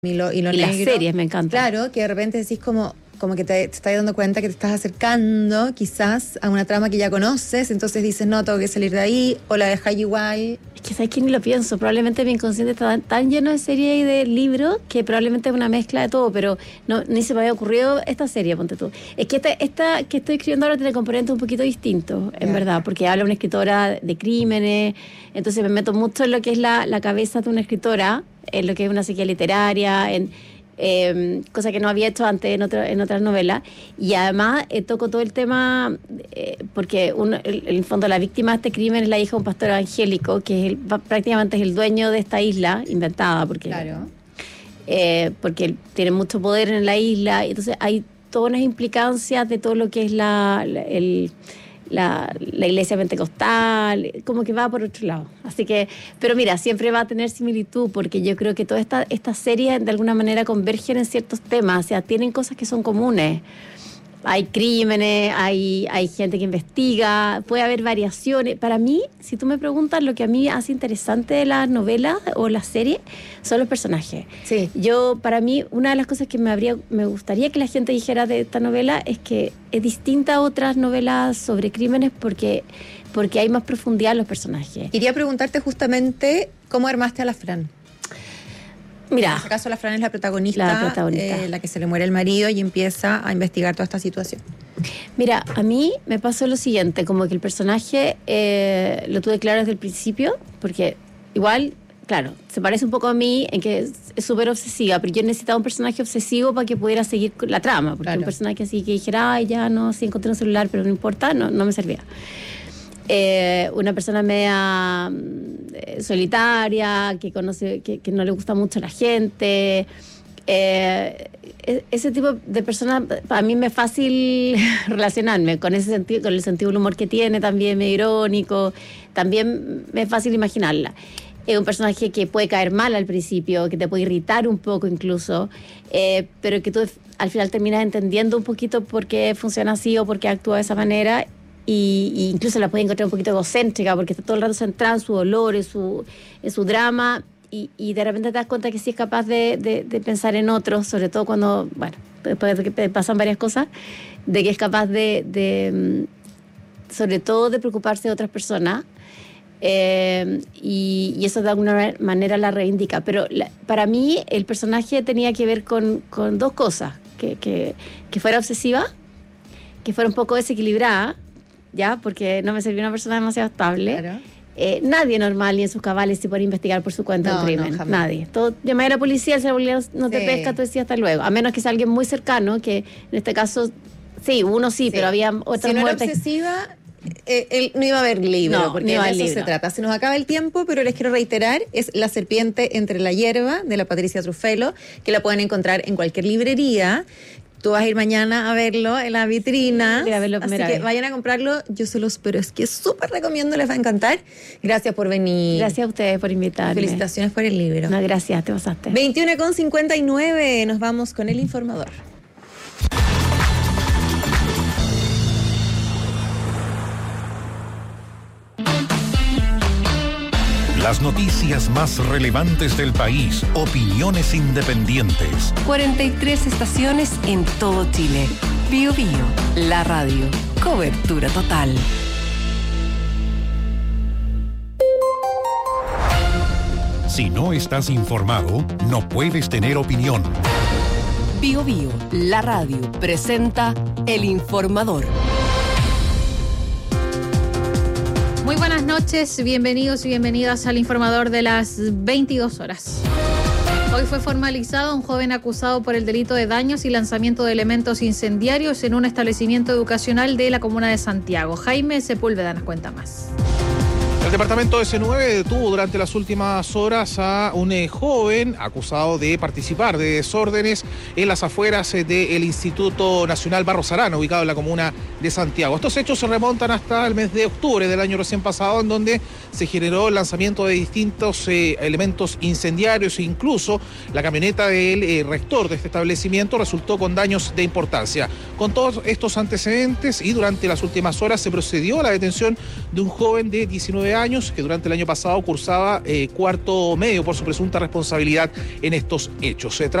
y negro. Las series me encantan. Claro, que de repente decís como que te estás dando cuenta que te estás acercando quizás a una trama que ya conoces, entonces dices, no, tengo que salir de ahí, o la dejas igual. Es que sabes que ni lo pienso, probablemente mi inconsciente está tan lleno de series y de libros que probablemente es una mezcla de todo, pero ni se me había ocurrido esta serie, ponte tú. Es que esta que estoy escribiendo ahora tiene componentes un poquito distintos, en verdad, porque habla una escritora de crímenes, entonces me meto mucho en lo que es la cabeza de una escritora, en lo que es una psiquiatría literaria, cosa que no había hecho antes en otras novelas, y además toco todo el tema porque en el fondo la víctima de este crimen es la hija de un pastor evangélico que prácticamente es el dueño de esta isla inventada porque él tiene mucho poder en la isla, y entonces hay todas unas implicancias de todo lo que es la iglesia pentecostal, como que va por otro lado. Así que, pero mira, siempre va a tener similitud, porque yo creo que todas estas series de alguna manera convergen en ciertos temas, o sea, tienen cosas que son comunes. Hay crímenes, hay gente que investiga, puede haber variaciones. Para mí, si tú me preguntas, lo que a mí hace interesante de las novelas o las series son los personajes. Sí. Para mí, una de las cosas que me gustaría que la gente dijera de esta novela es que es distinta a otras novelas sobre crímenes porque hay más profundidad en los personajes. Quería preguntarte justamente cómo armaste a la Fran. Mira, en este caso la Fran es la protagonista. La que se le muere el marido y empieza a investigar toda esta situación. Mira, a mí me pasó lo siguiente, como que el personaje lo tuve claro desde el principio, porque igual, claro, se parece un poco a mí en que es súper obsesiva, pero yo necesitaba un personaje obsesivo para que pudiera seguir con la trama, porque un personaje así que dijera, ay, ya no, sí encontré un celular, pero no importa, no me servía. Una persona media solitaria, que conoce, que no le gusta mucho a la gente. Ese tipo de persona, para mí me es fácil relacionarme con ese sentido, con el sentido del humor que tiene, también medio irónico, también me es fácil imaginarla. Es un personaje que puede caer mal al principio, que te puede irritar un poco incluso, pero que tú al final terminas entendiendo un poquito por qué funciona así o por qué actúa de esa manera. Y incluso la puede encontrar un poquito egocéntrica porque está todo el rato centrada en su dolor, en su drama, y de repente te das cuenta que sí es capaz de pensar en otros, sobre todo cuando, bueno, después de que pasan varias cosas, de que es capaz sobre todo de preocuparse de otras personas, y eso de alguna manera la reivindica. Pero para mí el personaje tenía que ver con dos cosas, que fuera obsesiva, que fuera un poco desequilibrada, ya, porque no me servía una persona demasiado estable. Claro. Nadie normal ni en sus cabales se puede investigar por su cuenta un crimen. No, nadie. Todo, llamar a la policía, el celular no te pesca, tú decías hasta luego. A menos que sea alguien muy cercano, que en este caso, pero había otras si no muertes. Era obsesiva, él no iba a haber libro, porque de eso se trata. Se nos acaba el tiempo, pero les quiero reiterar, es La serpiente entre la hierba, de la Patricia Truffello, que la pueden encontrar en cualquier librería. Tú vas a ir mañana a verlo en la vitrina. Voy a verlo así que vayan a comprarlo. Yo se los, pero es que súper recomiendo, les va a encantar. Gracias por venir. Gracias a ustedes por invitarme. Felicitaciones por el libro. No, gracias, te pasaste. 21:59, nos vamos con El Informador. Las noticias más relevantes del país, opiniones independientes. 43 estaciones en todo Chile. Bio Bio, la radio. Cobertura total. Si no estás informado, no puedes tener opinión. Bio Bio, la radio, presenta El Informador. Muy buenas noches, bienvenidos y bienvenidas al Informador de las 22 horas. Hoy fue formalizado un joven acusado por el delito de daños y lanzamiento de elementos incendiarios en un establecimiento educacional de la comuna de Santiago. Jaime Sepúlveda nos cuenta más. El departamento de C9 detuvo durante las últimas horas a un joven acusado de participar de desórdenes en las afueras del Instituto Nacional Barros Arana, ubicado en la comuna de Santiago. Estos hechos se remontan hasta el mes de octubre del año recién pasado, en donde se generó el lanzamiento de distintos elementos incendiarios e incluso la camioneta del rector de este establecimiento resultó con daños de importancia. Con todos estos antecedentes y durante las últimas horas se procedió a la detención de un joven de 19 años años, que durante el año pasado cursaba cuarto medio por su presunta responsabilidad en estos hechos.